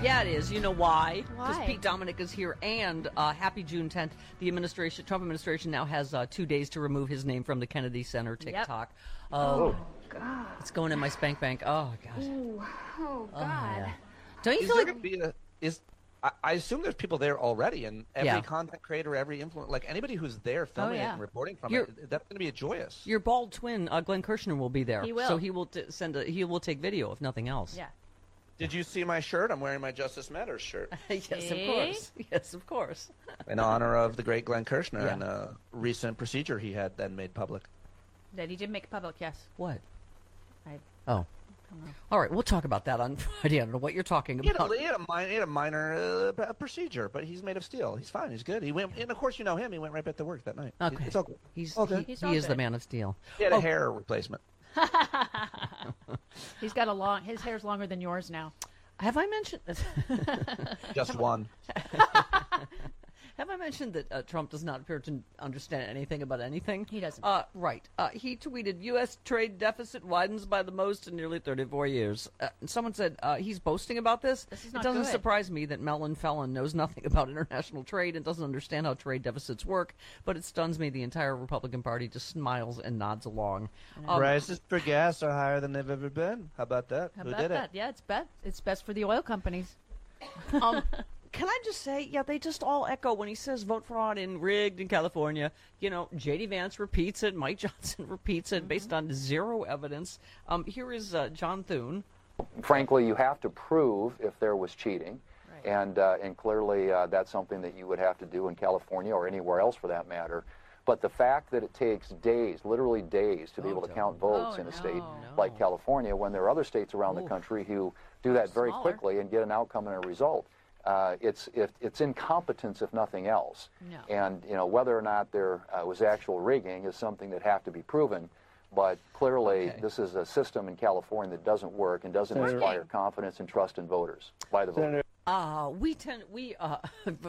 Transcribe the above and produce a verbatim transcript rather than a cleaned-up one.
Yeah, it is. You know why? Because Why? Pete Dominic is here, and uh, happy June tenth. The administration, Trump administration, now has uh, two days to remove his name from the Kennedy Center TikTok. Yep. Uh, Oh, God. It's going in my spank bank. Oh, gosh. Ooh. Oh, God. Oh, yeah. Don't you Is feel there like... gonna be a, is I, I assume there's people there already, and every Yeah. content creator, every influencer, like anybody who's there filming yeah. it and reporting from You're- it, that's going to be a joyous. Your bald twin, uh, Glenn Kirshner, will be there. He will. So he will t- send a, he will take video, if nothing else. Yeah. Did you see my shirt? I'm wearing my Justice Matters shirt Yes, of See? course. Yes, of course. in honor of the great Glenn Kirshner Yeah. and a recent procedure he had then made public. That he did make public, yes. What? I Oh. All right, we'll talk about that on Friday. I don't know what you're talking He had about. a, he had a, minor, he had a minor uh, p- procedure, but he's made of steel. He's fine. He's good. He went, and of course, you know him. He went right back to work that night. Okay. It's all good. He's, Okay. he, He's he all is the good. man of steel. He had a Oh. hair replacement. He's got a long, his hair's longer than yours now. Have I mentioned Just one. Have I mentioned that uh, Trump does not appear to understand anything about anything? He doesn't. Uh, right. Uh, he tweeted, U S trade deficit widens by the most in nearly thirty-four years. Uh, and someone said uh, he's boasting about this. This is it not doesn't good. surprise me that Mellon Fellon knows nothing about international trade and doesn't understand how trade deficits work, but it stuns me the entire Republican Party just smiles and nods along. Um, Prices for gas are higher than they've ever been. How about that? How Who about did that? it? Yeah, it's best. It's best for the oil companies. um, can I just say, yeah, they just all echo when he says vote fraud and rigged in California. You know, J D Vance repeats it, Mike Johnson repeats it based on zero evidence. Um, here is uh, John Thune. Frankly, you have to prove if there was cheating, Right. and uh, and clearly uh, that's something that you would have to do in California or anywhere else for that matter. But the fact that it takes days, literally days, to be Oh, able to don't. count votes Oh, in a state no. like California, when there are other states around Ooh. the country who do that very Smaller. quickly and get an outcome and a result. Uh, it's it, it's incompetence if nothing else. No. And you know whether or not there uh, was actual rigging is something that have to be proven. But clearly, Okay. this is a system in California that doesn't work and doesn't Senator- inspire confidence and trust in voters by the voters. Uh, we tend, we, uh,